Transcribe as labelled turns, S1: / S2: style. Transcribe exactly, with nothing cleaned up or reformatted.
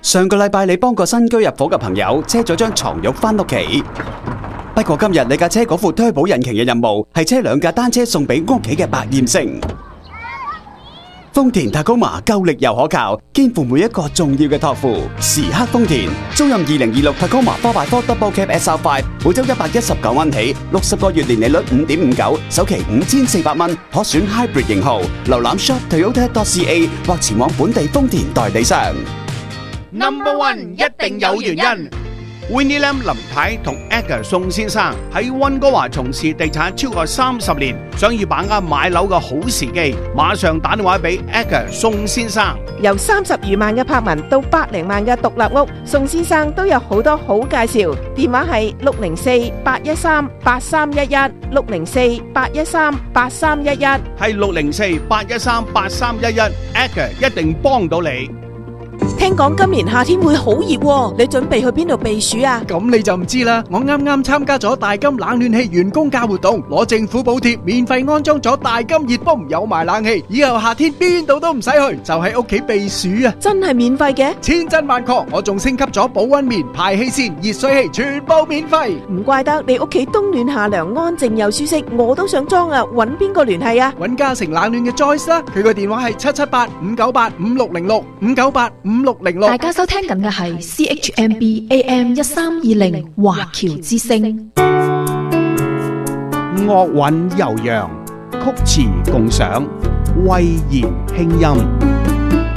S1: 上個禮拜你幫個新居入伙嘅朋友車咗張床褥返屋企，不過今日你架車嗰副推保引擎嘅任務係車兩架單車送俾屋企嘅百厭星。豐田 Tacoma 夠力又可靠，肩負每一個重要嘅託付。時刻豐田，租賃二零二六 Tacoma 四 by 四 Double Cab S R 五，每周一百一十九蚊起，六十個月年利率五點五九，首期五千四百蚊，可選 Hybrid 型號。瀏覽 shop toyota dot c a 或前往本地豐田代理商。
S2: Number One 一定有原因。Winnie Lam 林太同 Edgar 宋先生喺溫哥華從事地產超過三十年，想要把握買樓嘅好時機，馬上打電話俾 Edgar 宋先生。
S3: 由三十餘萬嘅柏文到百零萬嘅獨立屋，宋先生都有好多好介紹。電話係六零四八一三八三一一，六零四八一三八三一一，
S2: 係六零四八一三八三一一 ，Edgar 一定幫到你。
S4: 聽講今年夏天會好熱喎，你準備去邊度避暑啊？
S5: 咁你就唔知啦，我啱啱參加咗大金冷暖氣員工價活動，攞政府補貼，免費安裝咗大金熱泵，有埋冷氣，以後夏天邊度都唔使去，就喺屋企避暑啊！
S4: 真係免費嘅？
S5: 千真萬確，我仲升級咗保溫棉、排氣扇、熱水器，全部免費。
S4: 唔怪得你屋企冬暖夏涼，安靜又舒適，我都想裝啊！搵邊個聯繫啊？
S5: 搵嘉誠冷暖嘅 Joyce 啦，佢個電話係七七八五九八五六零六五九八五六零六。
S6: 大家收聽緊嘅係 C H M B A M 一三二零華僑之聲，
S2: 樂韻悠揚，曲詞共賞，慧言輕音。